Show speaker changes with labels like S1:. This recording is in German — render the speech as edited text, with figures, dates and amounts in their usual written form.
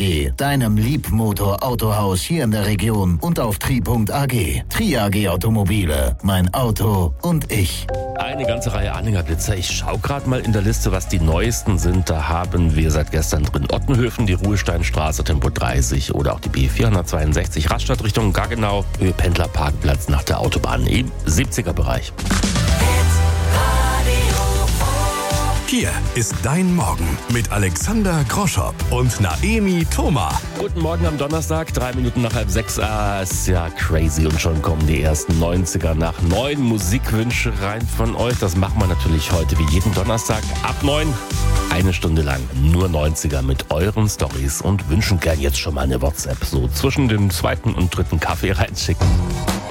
S1: AG, deinem Liebmotor-Autohaus hier in der Region und auf tri.ag. Tri AG Automobile, mein Auto und ich.
S2: Eine ganze Reihe Anhängerblitzer. Ich schaue gerade mal in der Liste, was die neuesten sind. Da haben wir seit gestern drin Ottenhöfen, die Ruhesteinstraße, Tempo 30 oder auch die B462 Rastatt Richtung Gaggenau, Pendlerparkplatz nach der Autobahn im 70er-Bereich.
S3: Hier ist dein Morgen mit Alexander Groschopp und Naemi Thoma.
S2: Guten Morgen am Donnerstag, 3 Minuten nach 5:30. Ist ja crazy und schon kommen die ersten 90er nach 9 Musikwünsche rein von euch. Das machen wir natürlich heute wie jeden Donnerstag ab 9. Eine Stunde lang nur 90er mit euren Storys und Wünschen. Gern jetzt schon mal eine WhatsApp so zwischen dem zweiten und dritten Kaffee reinschicken.